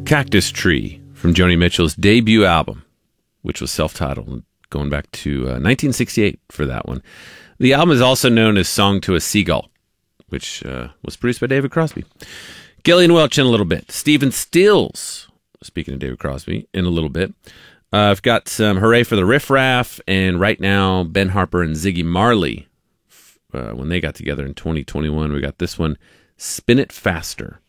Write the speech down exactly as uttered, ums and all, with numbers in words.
Cactus Tree from Joni Mitchell's debut album, which was self-titled, going back to uh, nineteen sixty-eight for that one. The album is also known as Song to a Seagull, which uh, was produced by David Crosby. Gillian Welch in a little bit. Stephen Stills, speaking of David Crosby, in a little bit. Uh, I've got some Hooray for the Riff Raff, and right now Ben Harper and Ziggy Marley, uh, when they got together in twenty twenty-one, we got this one, Spin It Faster.